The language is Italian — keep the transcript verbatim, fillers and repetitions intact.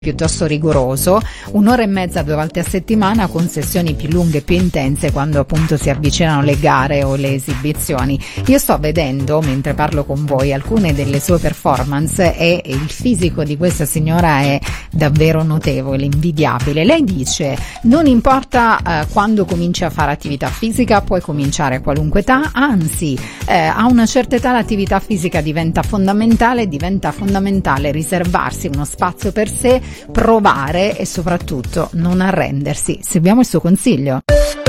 piuttosto rigoroso, un'ora e mezza due volte a settimana con sessioni più lunghe e più intense quando appunto si avvicinano le gare o le esibizioni. Io sto vedendo, mentre parlo con voi, alcune delle sue performance e il fisico di questa signora è davvero notevole, invidiabile. Lei dice: non importa eh, quando cominci a fare attività fisica, puoi cominciare a qualunque età, anzi eh, a una certa età l'attività fisica diventa fondamentale, diventa fondamentale riservarsi uno spazio per sé, provare e soprattutto non arrendersi. Seguiamo il suo consiglio.